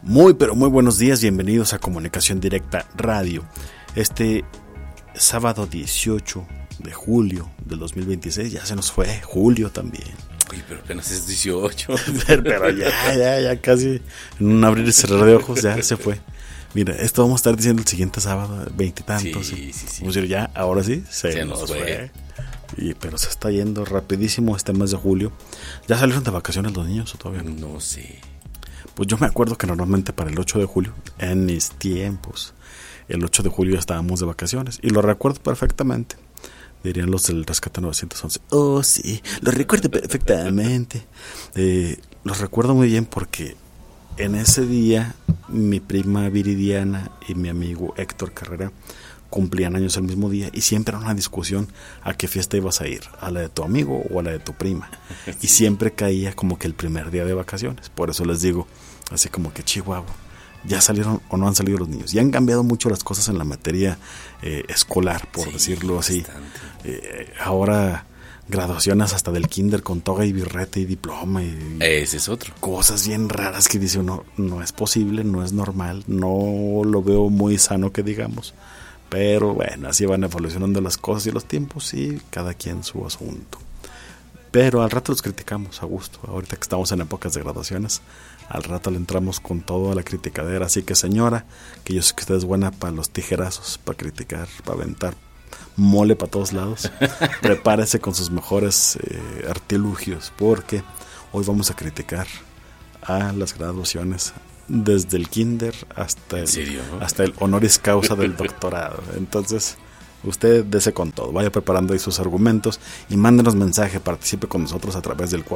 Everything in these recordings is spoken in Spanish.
Muy pero muy buenos días, bienvenidos a Comunicación Directa Radio. Este sábado 18 de julio del 2026, ya se nos fue julio también. Uy, pero apenas es 18. pero ya casi en un abrir y cerrar de ojos ya se fue. Mira, esto vamos a estar diciendo el siguiente sábado, 20 y tantos. Sí. Vamos a decir ya, ahora sí, se nos fue. Pero se está yendo rapidísimo este mes de julio. ¿Ya salieron de vacaciones los niños o todavía no? No sé. Pues yo me acuerdo que normalmente para el 8 de julio, en mis tiempos, el 8 de julio estábamos de vacaciones. Y lo recuerdo perfectamente. Dirían los del Rescate 911. Oh, sí, lo recuerdo perfectamente. Los recuerdo muy bien porque en ese día mi prima Viridiana y mi amigo Héctor Carrera cumplían años el mismo día y siempre era una discusión a qué fiesta ibas a ir, a la de tu amigo o a la de tu prima. Y siempre caía como que el primer día de vacaciones. Por eso les digo, así como que Chihuahua, ¿ya salieron o no han salido los niños? Ya han cambiado mucho las cosas en la materia escolar, por decirlo así. Ahora graduaciones hasta del kinder con toga y birrete y diploma y ese es otro. Cosas bien raras que dice uno, no es posible, no es normal, no lo veo muy sano que digamos. Pero bueno, así van evolucionando las cosas y los tiempos y cada quien su asunto. Pero al rato los criticamos a gusto. Ahorita que estamos en épocas de graduaciones, al rato le entramos con todo a la criticadera. Así que señora, que yo sé que usted es buena para los tijerazos, para criticar, para aventar mole para todos lados. Prepárese con sus mejores artilugios, porque hoy vamos a criticar a las graduaciones desde el kinder hasta el honoris causa del doctorado. Entonces usted dese con todo, vaya preparando ahí sus argumentos y mándenos mensaje, participe con nosotros a través del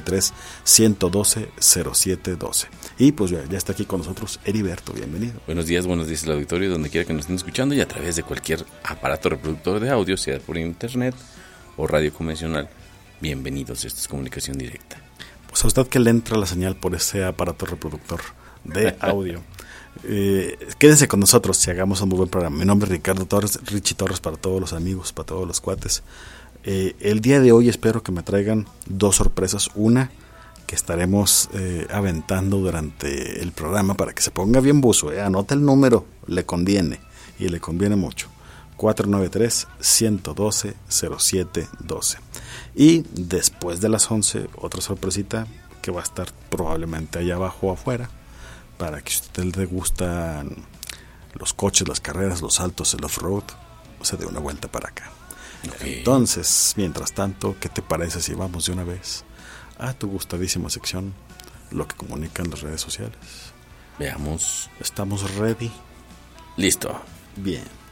493-112-0712. Y pues ya está aquí con nosotros Heriberto, bienvenido. Buenos días al auditorio, donde quiera que nos estén escuchando y a través de cualquier aparato reproductor de audio, sea por internet o radio convencional. Bienvenidos, esto es Comunicación Directa. Pues a usted que le entra la señal por ese aparato reproductor de audio. Quédense con nosotros si hagamos un muy buen programa. Mi nombre es Ricardo Torres, Richie Torres para todos los amigos, para todos los cuates. El día de hoy espero que me traigan dos sorpresas. Una que estaremos aventando durante el programa para que se ponga bien buzo. Anota el número, le conviene y le conviene mucho. 493-112-0712. Y después de las 11, otra sorpresita que va a estar probablemente allá abajo o afuera, para que si a usted le gustan los coches, las carreras, los saltos, el off-road, se dé una vuelta para acá. Okay. Entonces, mientras tanto, ¿qué te parece si vamos de una vez a tu gustadísima sección, lo que comunican las redes sociales? Veamos. ¿Estamos ready? Listo. Bien.